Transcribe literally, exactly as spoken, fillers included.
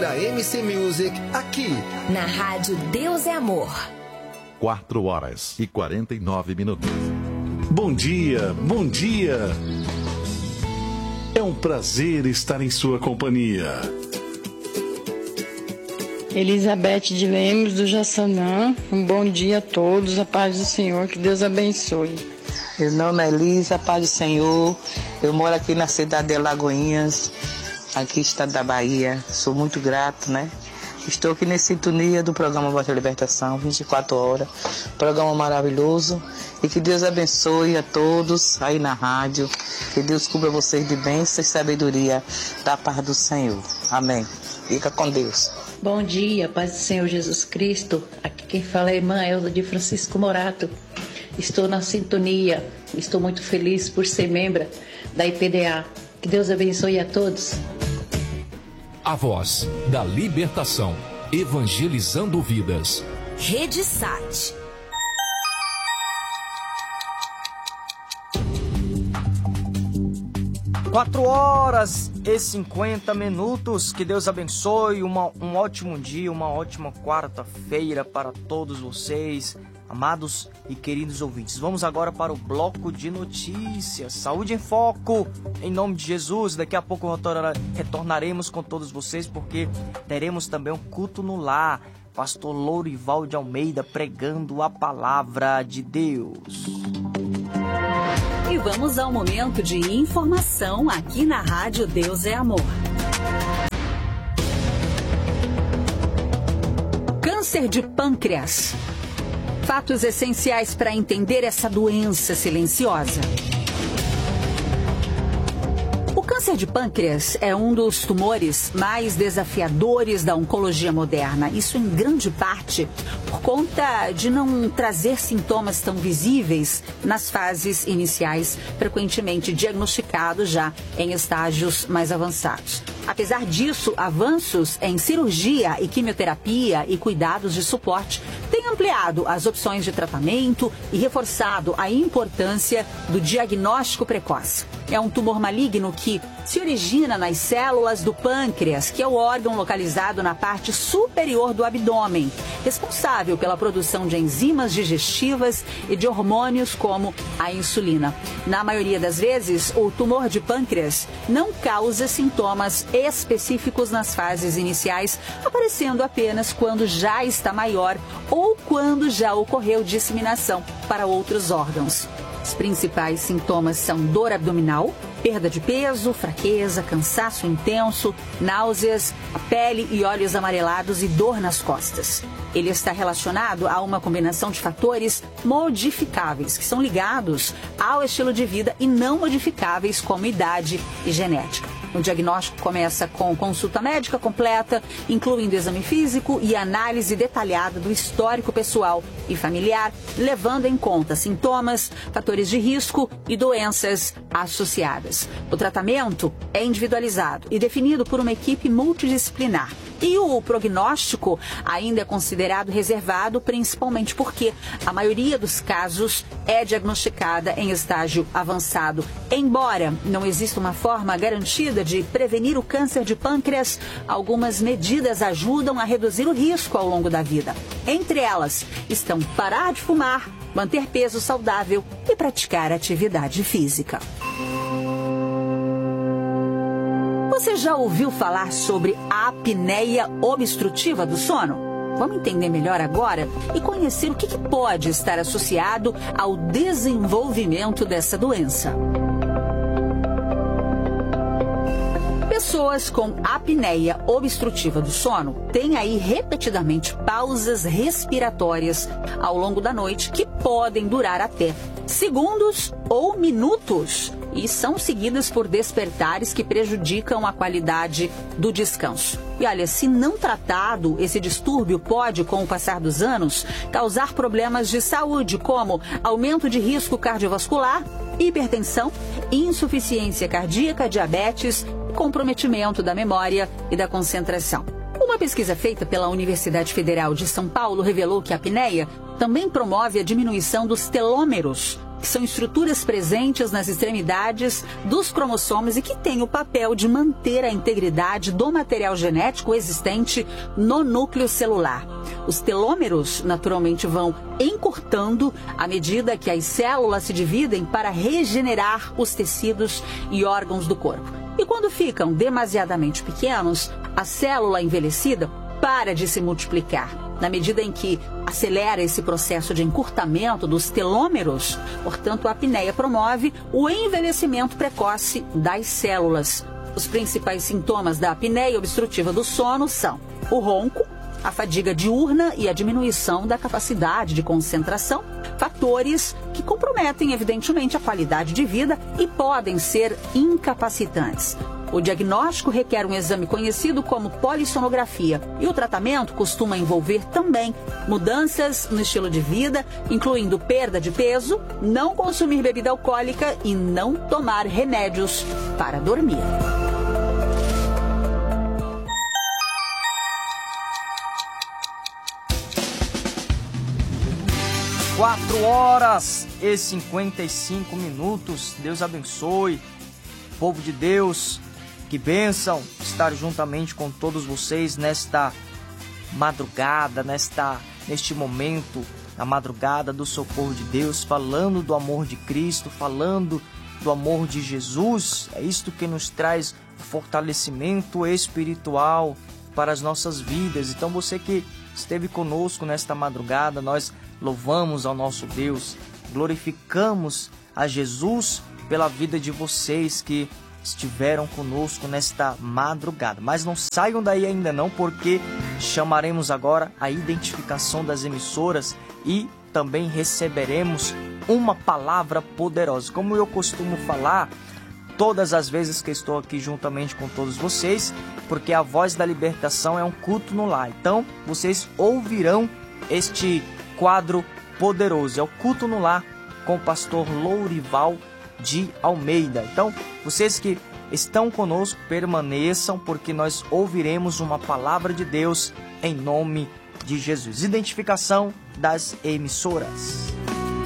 Cultura M C Music, aqui na Rádio Deus é Amor. quatro horas e quarenta e nove minutos. Bom dia, bom dia. É um prazer estar em sua companhia. Elizabeth de Lemos, do Jaçanã. Um bom dia a todos, a paz do Senhor, que Deus abençoe. Meu nome é Elisa, a paz do Senhor. Eu moro aqui na cidade de Alagoinhas, aqui estado da Bahia. Sou muito grato, né? Estou aqui nessa sintonia do programa Voz da Libertação, vinte e quatro horas. Programa maravilhoso. E que Deus abençoe a todos aí na rádio. Que Deus cubra vocês de bênção e sabedoria da paz do Senhor. Amém. Fica com Deus. Bom dia, paz do Senhor Jesus Cristo. Aqui quem fala é a irmã Elza de Francisco Morato. Estou na sintonia. Estou muito feliz por ser membro da I P D A. Que Deus abençoe a todos. A voz da libertação, evangelizando vidas. Rede Sat. Quatro horas e cinquenta minutos. Que Deus abençoe. Uma, um ótimo dia, uma ótima quarta-feira para todos vocês, amados e queridos ouvintes. Vamos agora para o bloco de notícias. Saúde em Foco, em nome de Jesus. Daqui a pouco retornaremos com todos vocês, porque teremos também um culto no lar. Pastor Lourival de Almeida pregando a palavra de Deus. E vamos ao momento de informação aqui na Rádio Deus é Amor. Câncer de pâncreas. Fatos essenciais para entender essa doença silenciosa. O câncer de pâncreas é um dos tumores mais desafiadores da oncologia moderna. Isso em grande parte por conta de não trazer sintomas tão visíveis nas fases iniciais, frequentemente diagnosticados já em estágios mais avançados. Apesar disso, avanços em cirurgia e quimioterapia e cuidados de suporte têm ampliado as opções de tratamento e reforçado a importância do diagnóstico precoce. É um tumor maligno que se origina nas células do pâncreas, que é o órgão localizado na parte superior do abdômen, responsável pela produção de enzimas digestivas e de hormônios como a insulina. Na maioria das vezes, o tumor de pâncreas não causa sintomas específicos nas fases iniciais, aparecendo apenas quando já está maior ou quando já ocorreu disseminação para outros órgãos. Os principais sintomas são dor abdominal, perda de peso, fraqueza, cansaço intenso, náuseas, a pele e olhos amarelados e dor nas costas. Ele está relacionado a uma combinação de fatores modificáveis, que são ligados ao estilo de vida e não modificáveis, como idade e genética. O diagnóstico começa com consulta médica completa, incluindo exame físico e análise detalhada do histórico pessoal e familiar, levando em conta sintomas, fatores de risco e doenças associadas. O tratamento é individualizado e definido por uma equipe multidisciplinar. E o prognóstico ainda é considerado reservado, principalmente porque a maioria dos casos é diagnosticada em estágio avançado. Embora não exista uma forma garantida de prevenir o câncer de pâncreas, algumas medidas ajudam a reduzir o risco ao longo da vida. Entre elas estão parar de fumar, manter peso saudável e praticar atividade física. Você já ouviu falar sobre a apneia obstrutiva do sono? Vamos entender melhor agora e conhecer o que que pode estar associado ao desenvolvimento dessa doença. Pessoas com apneia obstrutiva do sono têm aí repetidamente pausas respiratórias ao longo da noite que podem durar até segundos ou minutos e são seguidas por despertares que prejudicam a qualidade do descanso. E olha, se não tratado, esse distúrbio pode, com o passar dos anos, causar problemas de saúde, como aumento de risco cardiovascular, hipertensão, insuficiência cardíaca, diabetes, comprometimento da memória e da concentração. Uma pesquisa feita pela Universidade Federal de São Paulo revelou que a apneia também promove a diminuição dos telômeros, que são estruturas presentes nas extremidades dos cromossomos e que têm o papel de manter a integridade do material genético existente no núcleo celular. Os telômeros, naturalmente, vão encurtando à medida que as células se dividem para regenerar os tecidos e órgãos do corpo. E quando ficam demasiadamente pequenos, a célula envelhecida para de se multiplicar. Na medida em que acelera esse processo de encurtamento dos telômeros, portanto, a apneia promove o envelhecimento precoce das células. Os principais sintomas da apneia obstrutiva do sono são o ronco, a fadiga diurna e a diminuição da capacidade de concentração, fatores que comprometem, evidentemente, a qualidade de vida e podem ser incapacitantes. O diagnóstico requer um exame conhecido como polissonografia e o tratamento costuma envolver também mudanças no estilo de vida, incluindo perda de peso, não consumir bebida alcoólica e não tomar remédios para dormir. Quatro horas e cinquenta e cinco minutos. Deus abençoe, povo de Deus. Que bênção estar juntamente com todos vocês nesta madrugada, nesta, neste momento, na madrugada do socorro de Deus, falando do amor de Cristo, falando do amor de Jesus. É isto que nos traz fortalecimento espiritual para as nossas vidas. Então você que esteve conosco nesta madrugada, nós louvamos ao nosso Deus, glorificamos a Jesus pela vida de vocês que estiveram conosco nesta madrugada. Mas não saiam daí ainda não, porque chamaremos agora a identificação das emissoras e também receberemos uma palavra poderosa. Como eu costumo falar todas as vezes que estou aqui juntamente com todos vocês, porque a Voz da Libertação é um culto no lar. Então, vocês ouvirão este quadro poderoso. É o Culto no Lar com o pastor Lourival de Almeida. Então, vocês que estão conosco, permaneçam, porque nós ouviremos uma palavra de Deus em nome de Jesus. Identificação das emissoras.